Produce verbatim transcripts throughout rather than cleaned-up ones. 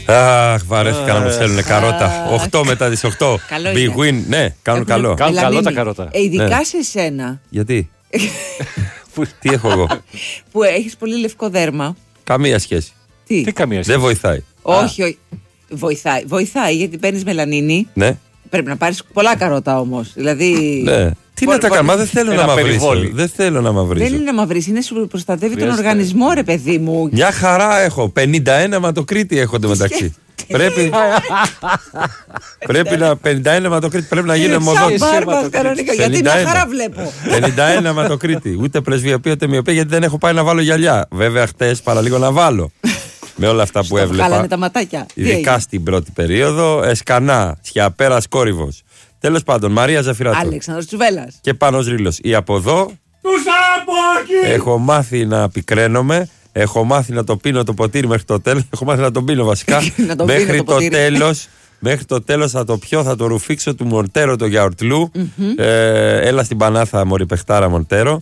Αχ, βαρέθηκα να μου στέλνουν καρότα. οκτώ μετά τις οκτώ. Big win, ναι, κάνουν καλό. Κάνουν καλό τα καρότα. Ειδικά σε εσένα. Γιατί? Τι έχω εγώ? Που έχεις πολύ λευκό δέρμα. Καμία σχέση. Τι? Τι καμία σχέση. Δεν βοηθάει. Όχι, όχι. Βοηθάει. Βοηθάει γιατί παίρνεις μελανίνη. Ναι. Πρέπει να πάρεις πολλά καρότα όμως. Δηλαδή. Ναι. Τι να τα κάνω, δεν θέλω να μαυρίσω. Δεν θέλω να μαυρίσω. Δεν είναι να μαυρίσει, είναι σου προστατεύει τον οργανισμό, ρε παιδί μου. Μια χαρά έχω. πενήντα ένα αιματοκρίτη έχω μεταξύ. Πρέπει. Πρέπει να. πενήντα ένα αιματοκρίτη πρέπει να γίνει αιμοδότηση. Γιατί μια χαρά βλέπω. πενήντα ένα αιματοκρίτη. Ούτε πρεσβειοποίηση ούτε μοιοπία γιατί δεν έχω πάει να βάλω γυαλιά. Βέβαια χτες παραλίγο να βάλω. Με όλα αυτά που έβλεπα. Βγάλανε τα ματάκια. Ειδικά στην πρώτη περίοδο. Εσκανά, Σιαπέρας Κόρυβος. Τέλος πάντων, Μαρία Ζαφυράτου. Αλέξανδρος Τσουβέλλας. Και Πάνος Ρήλος. Ή από εδώ. Τους από εκεί! Έχω μάθει να πικραίνομαι. Έχω μάθει να το πίνω το ποτήρι μέχρι το τέλος. Έχω μάθει να τον πίνω βασικά. μέχρι το, το τέλος. Μέχρι το τέλος θα το πιω, θα το ρουφήξω του Μοντέρο το γιαουρτλού. Mm-hmm. Ε, έλα στην Πανάθα, μωρή παιχτάρα Μοντέρο.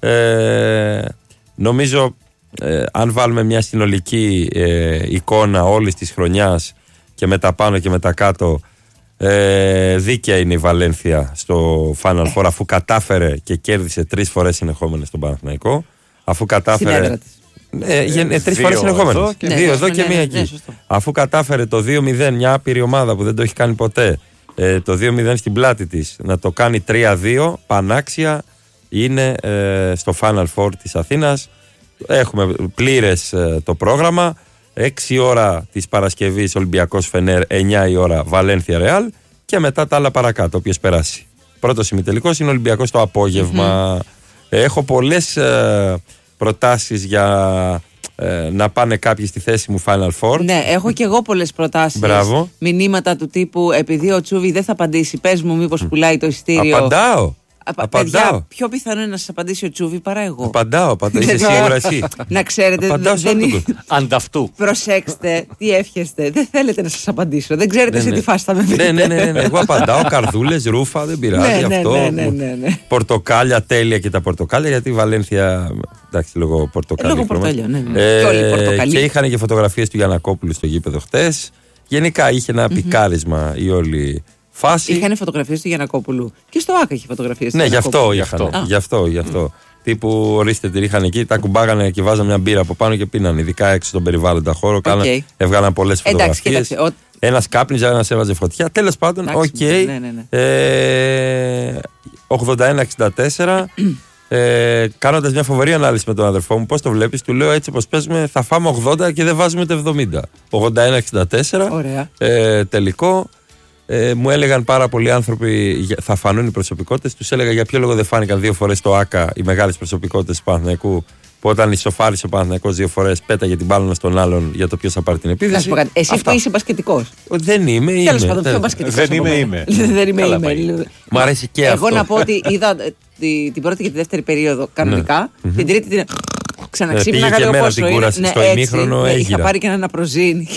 Ε, νομίζω, ε, αν βάλουμε μια συνολική ε, εικόνα όλης της χρονιάς και με τα πάνω και με τα κάτω, ε, δίκαια είναι η Βαλένθια στο Final Four, αφού κατάφερε και κέρδισε τρεις φορές συνεχόμενες τον Παναθηναϊκό. Αφού κατάφερε. Ε, ε, τρεις φορές συνεχόμενες. Ναι, δύο ναι, εδώ ναι, και ναι, μία ναι, εκεί. ναι, Αφού κατάφερε το δύο μηδέν, μια άπειρη ομάδα που δεν το έχει κάνει ποτέ, ε, το δύο μηδέν στην πλάτη της, να το κάνει τρία δύο, πανάξια, είναι ε, στο Final Four της Αθήνας. Έχουμε πλήρες ε, το πρόγραμμα. έξι ώρα της Παρασκευής Ολυμπιακός Φενέρ, εννιά η ώρα Βαλένθια Ρεάλ και μετά τα άλλα παρακάτω, όποιος περάσει. Πρώτος ημιτελικός είναι Ολυμπιακός το απόγευμα. Mm-hmm. Έχω πολλές ε, προτάσεις για ε, να πάνε κάποιοι στη θέση μου Final Four. Ναι, έχω και εγώ πολλές προτάσεις. Μπράβο. Μηνύματα του τύπου, επειδή ο Τσούβι δεν θα απαντήσει, πες μου μήπως πουλάει το εισιτήριο. Απαντάω. Απα... Απαντάω. Παιδιά, πιο πιθανό είναι να σας απαντήσει ο Τσούβι παρά εγώ. Απαντάω, απαντάω. Είσαι σίγουρα εσύ? Να ξέρετε, Απαντάω δεν είναι... Ανταυτού. Προσέξτε, τι εύχεστε. Δεν θέλετε να σας απαντήσω. Δεν ξέρετε ναι, σε ναι. τι φάση θα με βρείτε. Ναι, ναι, ναι, ναι, ναι. Εγώ απαντάω. Καρδούλες, ρούφα, δεν πειράζει ναι, ναι, αυτό. Ναι, ναι, ναι, ναι. Πορτοκάλια, τέλεια και τα πορτοκάλια, γιατί η Βαλένθια. Εντάξει, λόγω πορτοκάλια. Λόγω πορτοκάλια, ναι. ναι. Ε, και όλοι οι πορτοκαλί. Και είχαν και φωτογραφίες του Γιαννακόπουλου στο γήπεδο χτες. Γενικά είχε ένα mm-hmm. πικάρισμα η όλη φάση. Είχαν φωτογραφίες του Γιαννακόπουλου. Και στο Άκα είχε φωτογραφίες του Ναι, γι' αυτό είχαν. Γι' αυτό, γι' αυτό. Mm. Τύπου ορίστε τη ρίχαν εκεί, τα κουμπάγανε και βάζαν μια μπύρα από πάνω και πίνανε. Ειδικά έξω στον περιβάλλοντα χώρο. Okay. Κάναν, έβγαλαν πολλές φωτογραφίες. Ο... Ένας κάπνιζε, ένας έβαζε φωτιά. Τέλος πάντων, οκ. Okay. Ναι, ναι, ναι. ε, ογδόντα ένα εξήντα τέσσερα. Ε, κάνοντας μια φοβερή ανάλυση με τον αδερφό μου, πώς το βλέπεις, του λέω έτσι πως παίζουμε, θα φάμε ογδόντα και δεν βάζουμε το εβδομήντα. ογδόντα ένα εξήντα τέσσερα. Ωραία. Ε, τελικό. Ε, μου έλεγαν πάρα πολλοί άνθρωποι θα φανούν οι προσωπικότητες. Τους έλεγα για ποιο λόγο δεν φάνηκαν δύο φορές το ΆΚΑ οι μεγάλες προσωπικότητες του Παναθηναϊκού, που όταν ισοφάρισε ο Παναθηναϊκός δύο φορές πέταγε την μπάλα στον άλλον για το ποιος θα πάρει την επίθεση. Εσύ Αυτά. Που είσαι μπασκετικός. Δεν είμαι, είμαι. Τέλος πάντων, πιο μπασκετικός. Δεν είμαι, είμαι. Δεν είμαι, είμαι. Μου αρέσει και αυτό. Εγώ να πω ότι είδα την πρώτη και τη δεύτερη περίοδο κανονικά. Την τρίτη την. Ξαναξύπναγα λίγο πόσο είναι. Ναι, στο ημίχρονο έγιρα. Είχα πάρει και ένα προζήν.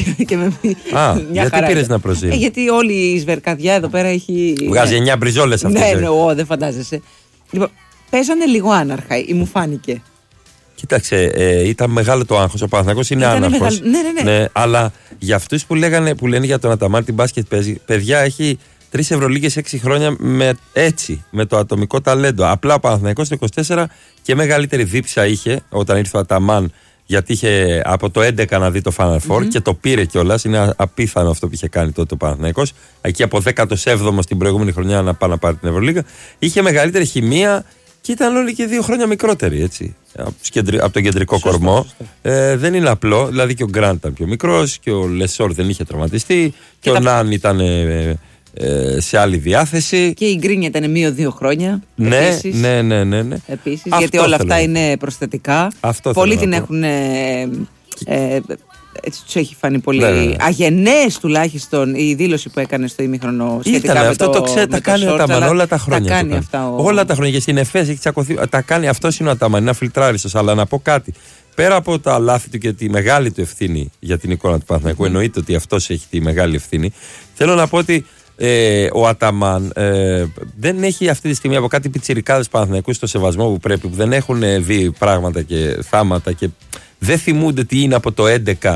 Α, γιατί πήρες ένα προζήν? Ε, γιατί όλη η σβερκαδιά εδώ πέρα έχει. Βγάζει εννιά μπριζόλες αυτές. Ναι, ναι, δεν φαντάζεσαι. Λοιπόν, παίζανε λίγο άναρχα, ή μου φάνηκε. Κοίταξε, ε, ήταν μεγάλο το άγχος. Ο Παναθηναϊκός είναι άναρχος. Μεγαλ... Ναι, ναι, ναι. ναι, αλλά για αυτούς που, λέγανε, που λένε για τον Αταμάν την μπάσκετ παίζει, παιδιά έχει τρεις Ευρωλίγες έξι χρόνια με, έτσι, με το ατομικό ταλέντο. Απλά ο Παναθηναϊκός το είκοσι τέσσερα και μεγαλύτερη δίψα είχε όταν ήρθε ο Αταμάν, γιατί είχε από το έντεκα να δει το Final Four mm-hmm. και το πήρε κιόλας. Είναι απίθανο αυτό που είχε κάνει τότε ο Παναθηναϊκός. Εκεί από δέκατο έβδομο την προηγούμενη χρονιά να πάει να πάρει την Ευρωλίγα. Είχε μεγαλύτερη χημεία και ήταν όλοι και δύο χρόνια μικρότεροι, έτσι. Από τον κεντρικό σωστό, κορμό. Σωστό. Ε, δεν είναι απλό. Δηλαδή και ο Γκραντ ήταν πιο μικρός και ο Λεσόρ δεν είχε τραυματιστεί και, και ο τα... Ναν ήταν ε, ε, σε άλλη διάθεση. Και η Γκρίνια ήταν μία δύο χρόνια. Ναι, επίσης, ναι, ναι, ναι, ναι. Επίσης, γιατί όλα αυτά είναι προσθετικά. Αυτό πολλοί την έχουν. Ε, ε, έτσι τους έχει φανεί πολύ ναι. αγενές τουλάχιστον η δήλωση που έκανε στο ημίχρονο σχετικά Ήτανε, με αυτό το, το ξέρει, τα κάνει ο Αταμάν όλα τα χρόνια. Τα κάνει αυτά ο... Όλα τα χρόνια και στην ΕΦΕΣ έχει τσακωθεί. Τα κάνει, αυτό είναι ο Αταμάν, είναι αφιλτράριστος. Αλλά να πω κάτι. Πέρα από τα λάθη του και τη μεγάλη του ευθύνη για την εικόνα του Παναθηναϊκού, mm. εννοείται ότι αυτός έχει τη μεγάλη ευθύνη. Θέλω να πω ότι ε, ο Αταμάν ε, δεν έχει αυτή τη στιγμή από κάτι πιτσιρικάδες Παναθηναϊκούς στο σεβασμό που πρέπει, που δεν έχουν δει πράγματα και θάματα και δεν θυμούνται τι είναι από το έντεκα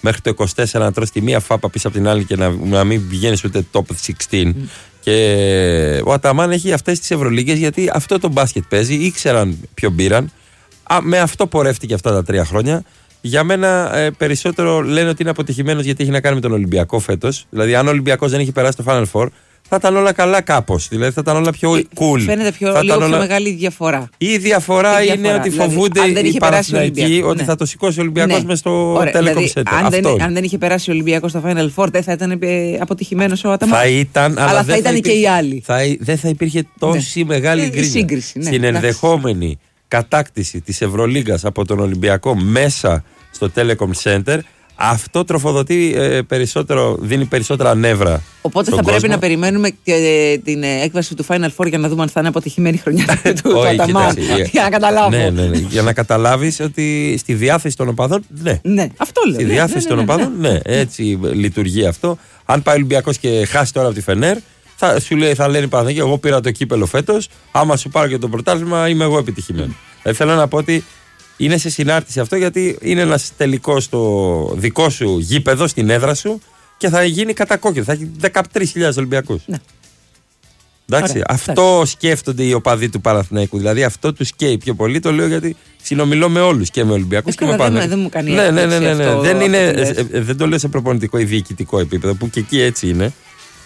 μέχρι το είκοσι τέσσερα να τρως τη μία φάπα πίσω από την άλλη και να, να μην πηγαίνεις ούτε top δεκαέξι. Mm. Και ο Αταμάν έχει αυτές τις Ευρωλίγκες γιατί αυτό το μπάσκετ παίζει, ήξεραν ποιον πήραν. Α, με αυτό πορεύτηκε αυτά τα τρία χρόνια. Για μένα ε, περισσότερο λένε ότι είναι αποτυχημένος γιατί έχει να κάνει με τον Ολυμπιακό φέτος. Δηλαδή, αν ο Ολυμπιακός δεν είχε περάσει το Final Four, θα ήταν όλα καλά κάπως. Δηλαδή, θα ήταν όλα πιο cool. Φαίνεται πιο, λίγο όλα... πιο μεγάλη διαφορά. Η διαφορά, η είναι διαφορά. ότι φοβούνται δηλαδή, οι Παναθηναϊκοί ότι ναι. θα το σηκώσει ο Ολυμπιακός ναι. μες στο Telecom δηλαδή, Center. Αν δεν, αν δεν είχε περάσει ο Ολυμπιακός στο Final Four, δεν θα ήταν αποτυχημένος ο Αταμάν. Θα ήταν, αλλά, αλλά θα ήταν και οι άλλοι. Θα, δεν θα υπήρχε τόση ναι. μεγάλη γκρίνια. Ναι. Στην ενδεχόμενη κατάκτηση της Ευρωλίγκας από τον Ολυμπιακό μέσα στο Telecom Center, αυτό τροφοδοτεί ε, περισσότερο, δίνει περισσότερα νεύρα. Οπότε θα κόσμο. Πρέπει να περιμένουμε και ε, την ε, έκβαση του Final Four για να δούμε αν θα είναι αποτυχημένη χρονιά του, του Αταμάν. Για να καταλάβω. Ναι, ναι, ναι. Για να καταλάβεις ότι στη διάθεση των οπαδών, ναι. ναι αυτό λέω. Στη ναι, διάθεση ναι, ναι, των οπαδών, ναι. ναι. Έτσι λειτουργεί αυτό. Αν πάει ο Ολυμπιακός και χάσει τώρα από τη Φενέρ, θα σου λέει, θα λένε Παναθηναϊκοί, εγώ πήρα το κύπελο φέτος. Άμα σου πάρω και το πρωτάθλημα, είμαι εγώ επιτυχημένο. Mm. Δηλαδή θέλω να πω ότι είναι σε συνάρτηση αυτό γιατί είναι ένας τελικός στο δικό σου γήπεδο, στην έδρα σου και θα γίνει κατά κόκκινο. Θα έχει δεκατρείς χιλιάδες Ολυμπιακούς. Ναι. Εντάξει, Άρα, αυτό ναι. σκέφτονται οι οπαδοί του Παναθηναϊκού. Δηλαδή αυτό τους καίει πιο πολύ. Το λέω γιατί συνομιλώ με όλους και με Ολυμπιακούς και με Παναθηναϊκούς. Δεν μου κάνει ναι, ναι, ναι, ναι, ναι. Αυτό, δεν, είναι, ε, ε, δεν το λέω σε προπονητικό ή διοικητικό επίπεδο που και εκεί έτσι είναι.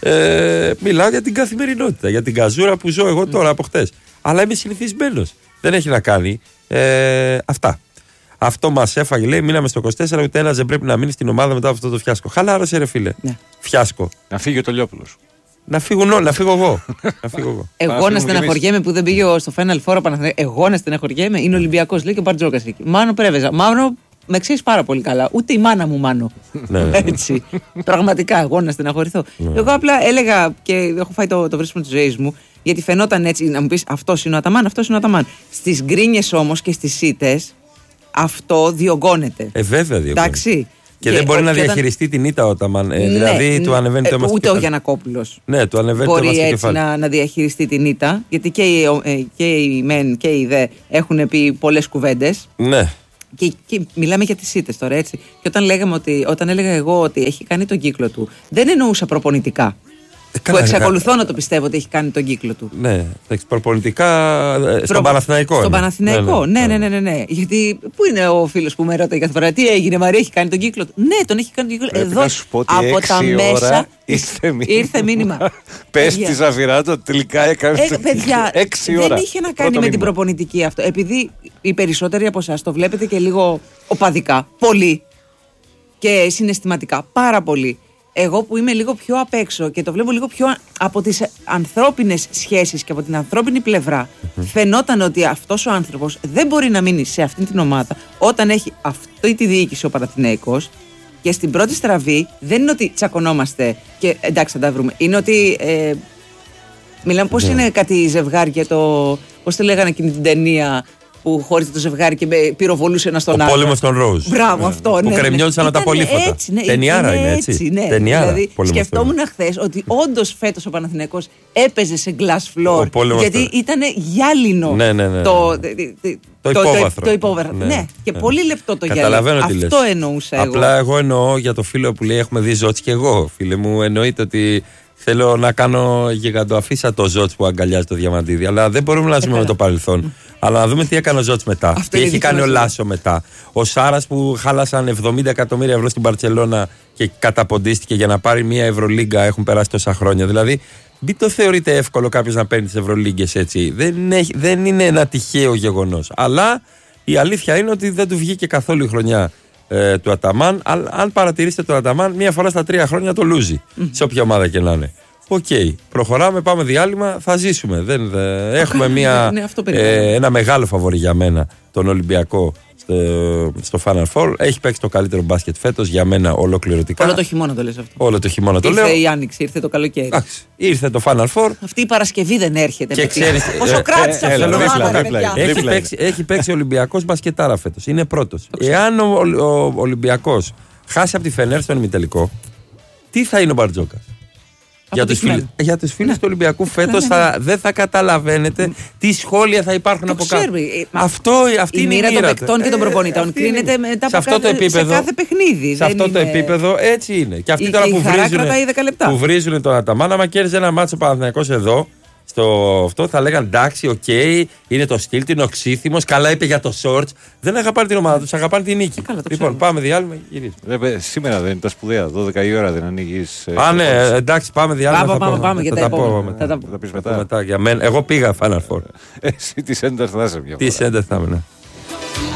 Ε, μιλάω για την καθημερινότητα, για την καζούρα που ζω εγώ τώρα από χτες. Αλλά είμαι συνηθισμένος. Δεν έχει να κάνει. Ε, αυτά. Αυτό μας έφαγε, λέει, μείναμε στο είκοσι τέσσερα, ούτε ένας δεν πρέπει να μείνει στην ομάδα μετά από αυτό το φιάσκο. Χαλάρωσε, ρε φίλε. Ναι. Φιάσκο. Να φύγει ο Τολιόπουλος. Να φύγουν όλοι, να φύγω εγώ. να φύγω εγώ. Εγώ να στεναχωριέμαι που δεν πήγε στο Final Four. Εγώ να στεναχωριέμαι. Είναι Ολυμπιακός, λέει, και ο Μπαρτζόκας εκεί. Μάνο Πρέβεζα. Μάνο, με ξέρεις πάρα πολύ καλά. Ούτε η μάνα μου, Μάνο. Έτσι. Πραγματικά, εγώ να στεναχωρηθώ. Εγώ απλά έλεγα και έχω φάει το, το βρίσκμα της ζωής μου. Γιατί φαινόταν έτσι, να μου πεις αυτός είναι ο Αταμάν, αυτός είναι ο Αταμάν. Στις γκρίνιες όμως και στις ήττες αυτό διωγγώνεται. Ε, βέβαια διωγγώνεται. Εντάξει. Και, και δεν μπορεί ο, να διαχειριστεί όταν... την ήττα ο Αταμάν. Ε, ναι, δηλαδή ναι, του ανεβαίνει το αίμα στο ούτε ο Γιαννακόπουλος. Ναι, του ανεβαίνει μπορεί το αίμα στο έτσι να, να διαχειριστεί την ήττα. Γιατί και οι, και οι μεν και οι δε έχουν πει πολλές κουβέντες. Ναι. Και, και μιλάμε για τις ήττες τώρα, έτσι. Και όταν, λέγαμε ότι, όταν έλεγα εγώ ότι έχει κάνει τον κύκλο του, δεν εννοούσα προπονητικά. Ε, που εξακολουθώ να το πιστεύω ότι έχει κάνει τον κύκλο του. Ναι, προπονητικά Προ... στον Παναθηναϊκό. Στον Παναθηναϊκό, ναι ναι ναι, ναι, ναι, ναι. Γιατί πού είναι ο φίλος που με ρωτάει κάθε φορά, τι έγινε, Μαρία, έχει κάνει τον κύκλο του. Ναι, τον έχει κάνει τον κύκλο. Πρέπει εδώ να σου πω ότι από τα μέσα ήρθε μήνυμα. Ήρθε μήνυμα. Πες τη Ζαφυράτο, τελικά έκανε ε, παιδιά, έξι ώρα. Δεν είχε να κάνει με την προπονητική αυτό. Επειδή οι περισσότεροι από εσάς το βλέπετε και λίγο οπαδικά, πολύ και συναισθηματικά, πάρα πολύ. Εγώ που είμαι λίγο πιο απ' έξω και το βλέπω λίγο πιο από τις ανθρώπινες σχέσεις και από την ανθρώπινη πλευρά, mm-hmm. φαινόταν ότι αυτός ο άνθρωπος δεν μπορεί να μείνει σε αυτήν την ομάδα όταν έχει αυτή τη διοίκηση ο Παναθηναϊκός και στην πρώτη στραβή δεν είναι ότι τσακωνόμαστε και εντάξει θα τα βρούμε. Είναι ότι ε, μιλάμε πώς yeah. είναι κάτι ζευγάρι και το, πώς το λέγανε εκείνη την ταινία που χώριζε το ζευγάρι και πυροβολούσε ένα στον άλλο. Ο πόλεμος των Ροζ. Μπράβο, ναι. αυτό. Που ναι, κρεμιόντουσαν ναι. τα πολύφωτα. Έτσι, ναι, ταινιάρα είναι έτσι. έτσι ναι. Δηλαδή, σκεφτόμουν χθες ότι όντως φέτος ο Παναθηναϊκός έπαιζε σε glass floor. Γιατί ήταν γυάλινο ναι, ναι, ναι. το, το, το υπόβαθρο. Το υπόβαθρο. Ναι, ναι. Και ναι. πολύ λεπτό το γυάλινο. Αυτό εννοούσα εγώ. Απλά εγώ εννοώ για το φίλο που λέει έχουμε δει Ζότς και εγώ. Φίλε μου, εννοείται ότι θέλω να κάνω γιγαντοαφίσα το Ζότς που αγκαλιάζει το Διαμαντίδη. Αλλά δεν μπορούμε να ζούμε με το παρελθόν. Αλλά να δούμε τι έκανε ο Ζότς μετά. Αυτό τι έχει κάνει ο Λάσο μετά. Ο Σάρας που χάλασαν εβδομήντα εκατομμύρια ευρώ στην Μπαρτσελώνα και καταποντίστηκε για να πάρει μια Ευρωλίγκα. Έχουν περάσει τόσα χρόνια. Δηλαδή, μην το θεωρείτε εύκολο κάποιο να παίρνει τις Ευρωλίγκες έτσι. Δεν, έχει, δεν είναι ένα τυχαίο γεγονός. Αλλά η αλήθεια είναι ότι δεν του βγήκε καθόλου η χρονιά ε, του Αταμάν. Αλλά αν παρατηρήσετε τον Αταμάν, μία φορά στα τρία χρόνια το λούζει. Mm-hmm. Σε όποια ομάδα και να είναι. Οκ, okay. Προχωράμε, πάμε διάλειμμα, θα ζήσουμε. Δεν, δε, έχουμε μια, ναι, ε, ένα μεγάλο φαβορί για μένα, τον Ολυμπιακό στο, στο Final Four. Έχει παίξει το καλύτερο μπάσκετ φέτος για μένα ολοκληρωτικά. Όλο το χειμώνα το λες αυτό. Όλο το χειμώνα το ήρθε λέω. Ήρθε η Άνοιξη, ήρθε το καλοκαίρι. Άξι, ήρθε το Final Four. Αυτή η Παρασκευή δεν έρχεται. Και ξέρεις, πόσο κράτησε ε, αυτό το έχει, παίξει, έχει παίξει Ολυμπιακός μπασκετάρα φέτος. Είναι πρώτος. Εάν ο, ο, ο Ολυμπιακός χάσει από τη Φενέρ στον ημιτελικό, τι θα είναι ο Μπαρτζόκας. Για τους, φίλους, για τους φίλους ναι. του Ολυμπιακού φέτος ναι, ναι, ναι. δεν θα καταλαβαίνετε τι σχόλια θα υπάρχουν το από κάτω. Αυτό, αυτή η είναι μοίρα η των μοίρα παικτών και των προπονητών κρίνεται μετά από αυτό το κάθε, επίπεδο, σε κάθε παιχνίδι. Σε αυτό είναι... το επίπεδο έτσι είναι. Και αυτοί η, τώρα η που βρίζουν, που βρίζουν τον Αταμάν, άμα κέρδιζε ένα μάτσο Παναθηναϊκός εδώ, στο αυτό θα λέγανε εντάξει, οκ, okay, είναι το στυλ του, είναι οξύθυμος, καλά είπε για το shorts. Δεν αγαπάνε την ομάδα τους, αγαπάνε την νίκη. Καλά, λοιπόν, πάμε διάλειμμα, γυρίζουμε. Ε, σήμερα δεν είναι τα σπουδαία, δώδεκα η ώρα δεν ανοίγεις. Α, ναι, εντάξει, πάμε διάλειμμα. Πάμε, πάμε, πάμε, για τα επόμενα. Θα τα πεις μετά. Εγώ πήγα Final Four. Εσύ τη Σέντερ θα είσαι μια φορά. Τη Σέντερ θα είμαι, ναι.